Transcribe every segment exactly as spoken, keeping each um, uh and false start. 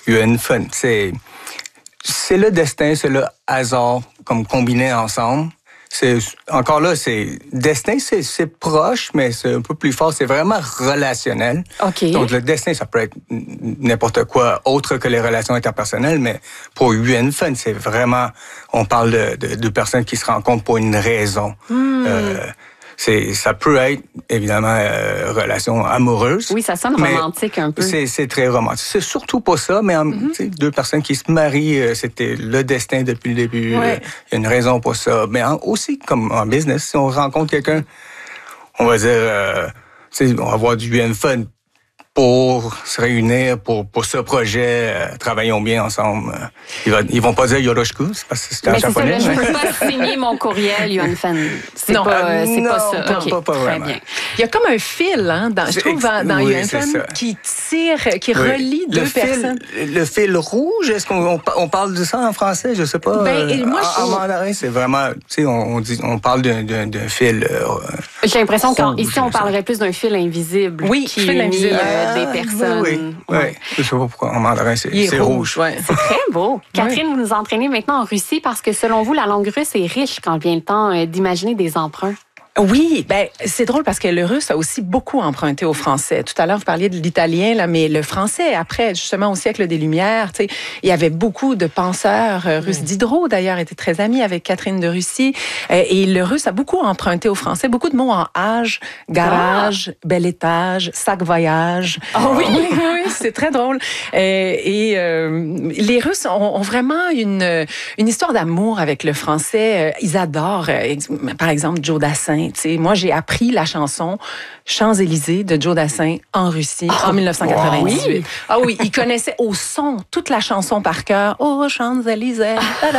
Yuan Fun. C'est, c'est le destin, c'est le hasard, comme combiné ensemble. C'est, encore là, c'est destin, c'est, c'est proche, mais c'est un peu plus fort. C'est vraiment relationnel. OK. Donc, le destin, ça peut être n'importe quoi autre que les relations interpersonnelles, mais pour Yuan Fun, c'est vraiment, on parle de, de, de personnes qui se rencontrent pour une raison. Mm. Euh, c'est, ça peut être, évidemment, euh, relation amoureuse. Oui, ça sonne romantique un peu. C'est, c'est très romantique. C'est surtout pas ça, mais mm-hmm. deux personnes qui se marient, euh, c'était le destin depuis le début. Ouais. Il y a une raison pour ça. Mais en, aussi, comme en business, si on rencontre quelqu'un, on va dire, euh, on va avoir du Yuan Fun pour se réunir pour, pour ce projet, euh, travaillons bien ensemble. Ils, va, ils vont pas dire Yoroshiku, c'est parce que c'est en japonais. Ça, là, je peux pas signer mon courriel Yuan Fun. C'est non, pas, euh, c'est non, pas ça. Pas, okay. pas, pas vraiment. Très bien. Il y a comme un fil, hein, dans, je trouve, dans, dans oui, Yuan Fun qui tire, qui oui. relie le deux fil, personnes. Le fil rouge, est-ce qu'on on, on parle de ça en français? Je sais pas. Ben, et moi, en, je... en mandarin, c'est vraiment, tu sais, on, on, dit, on parle d'un, d'un, d'un fil. Euh, J'ai l'impression rouge, qu'ici, on parlerait plus d'un fil invisible. Oui, qui fil unit invisible. euh, des personnes. Oui, oui. Ouais. Ouais. Je sais pas pourquoi en mandarin, c'est, c'est rouge. rouge. Ouais. C'est très beau. Catherine, vous nous entraînez maintenant en Russie parce que selon vous, la langue russe est riche quand vient le temps d'imaginer des emprunts. Oui, ben c'est drôle parce que le russe a aussi beaucoup emprunté au français. Tout à l'heure, vous parliez de l'italien, là, mais le français, après, justement, au siècle des Lumières, tu sais, il y avait beaucoup de penseurs russes. Mmh. Diderot, d'ailleurs, était très ami avec Catherine de Russie. Et le russe a beaucoup emprunté au français. Beaucoup de mots en âge, garage, ah. bel étage, sac voyage. Oh oui, oui, oui, c'est très drôle. Et, et euh, les Russes ont, ont vraiment une, une histoire d'amour avec le français. Ils adorent, par exemple, Joe Dassin. T'sais, moi, j'ai appris la chanson Champs-Élysées de Joe Dassin en Russie oh, en dix-neuf cent quatre-vingt-dix-huit. Wow. Ah oui, il connaissait au son toute la chanson par cœur. Oh, Champs-Élysées.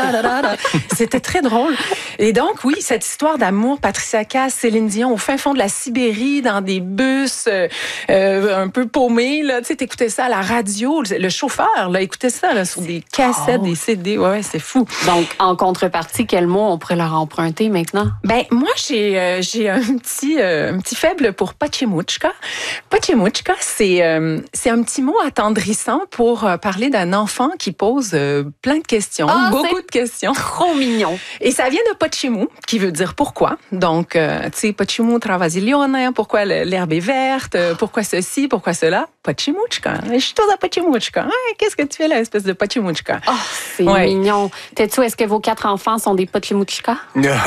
C'était très drôle. Et donc, oui, cette histoire d'amour, Patricia Cass, Céline Dion, au fin fond de la Sibérie, dans des bus euh, euh, un peu paumés, là, tu sais, t'écoutais ça à la radio. Le chauffeur, là, écoutait ça là, sur des cassettes, oh. des C D. Ouais, c'est fou. Donc, en contrepartie, quel mot on pourrait leur emprunter maintenant? Ben, moi, j'ai... Euh, J'ai un petit, euh, un petit faible pour Pachimuchka. Pachimuchka, c'est, euh, c'est un petit mot attendrissant pour euh, parler d'un enfant qui pose euh, plein de questions, oh, beaucoup de questions. Trop mignon. Et ça vient de Pachimu, qui veut dire pourquoi. Donc, euh, tu sais, Pachimu travasilione, pourquoi l'herbe est verte, pourquoi ceci, pourquoi cela. Pachimuchka. Je suis tous à Pachimuchka. Hey, qu'est-ce que tu fais là, espèce de Pachimuchka? Oh, c'est ouais. mignon. Tetsu, est-ce que vos quatre enfants sont des Pachimuchka?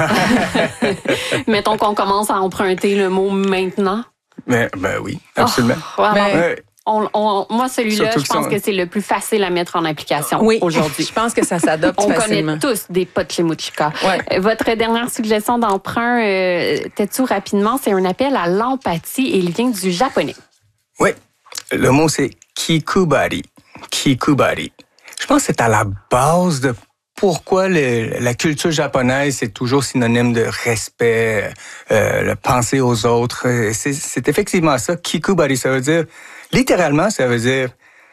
Mettons qu'on commence à emprunter le mot maintenant. Mais, ben oui, absolument. Oh, wow. Mais, ouais. on, on, moi, celui-là, Surtout je pense que, que c'est le plus facile à mettre en application oui, aujourd'hui. Je pense que ça s'adopte on facilement. On connaît tous des Pachimuchka. Ouais. Votre dernière suggestion d'emprunt, euh, Tetsu, rapidement, c'est un appel à l'empathie et il vient du japonais. Oui. Le mot, c'est kikubari. Kikubari. Je pense que c'est à la base de pourquoi le, la culture japonaise est toujours synonyme de respect, euh, le penser aux autres. C'est, c'est effectivement ça. Kikubari, ça veut dire, littéralement, ça veut dire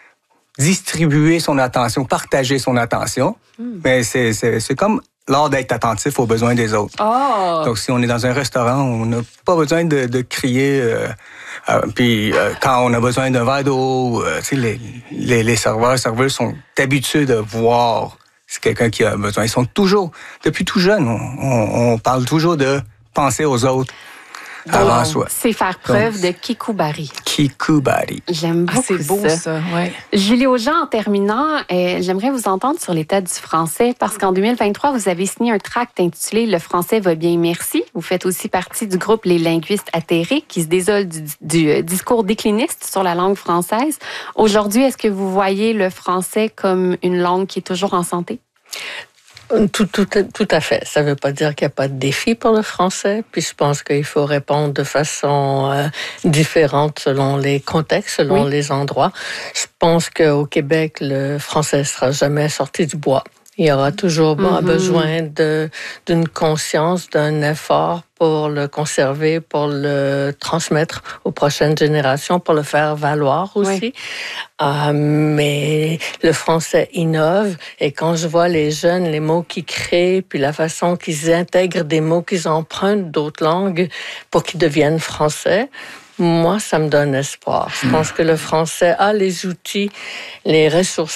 distribuer son attention, partager son attention. Mm. Mais c'est, c'est, c'est comme l'art d'être attentif aux besoins des autres. Oh. Donc, si on est dans un restaurant, on n'a pas besoin de, de crier. Euh, euh, puis, euh, quand on a besoin d'un verre d'eau, euh, tu sais, les, les, les serveurs, serveuses sont habitués de voir c'est quelqu'un qui a besoin. Ils sont toujours, depuis tout jeune, on, on, on parle toujours de penser aux autres avant soi. C'est faire preuve Donc, de kikubari. Kikubari. J'aime beaucoup ah, c'est beau, ça. ça ouais. Julie Aujean, en terminant, euh, j'aimerais vous entendre sur l'état du français parce qu'en deux mille vingt-trois, vous avez signé un tract intitulé « Le français va bien, merci ». Vous faites aussi partie du groupe Les linguistes atterrés qui se désole du, du discours décliniste sur la langue française. Aujourd'hui, est-ce que vous voyez le français comme une langue qui est toujours en santé? Tout, tout, tout à fait. Ça ne veut pas dire qu'il n'y a pas de défi pour le français, puis je pense qu'il faut répondre de façon euh, différente selon les contextes, selon oui. les endroits. Je pense qu'au Québec, le français ne sera jamais sorti du bois. Il y aura toujours mm-hmm. besoin de, d'une conscience, d'un effort pour le conserver, pour le transmettre aux prochaines générations, pour le faire valoir aussi. Oui. Euh, mais le français innove et quand je vois les jeunes, les mots qu'ils créent, puis la façon qu'ils intègrent des mots qu'ils empruntent d'autres langues pour qu'ils deviennent français, moi, ça me donne espoir. Je pense que le français a les outils, les ressources